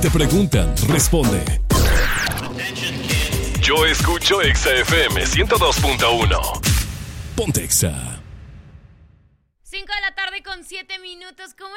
Te preguntan, responde. Yo escucho Exa FM 102.1. Ponte Exa. 5 de la tarde con 7 minutos. ¿Cómo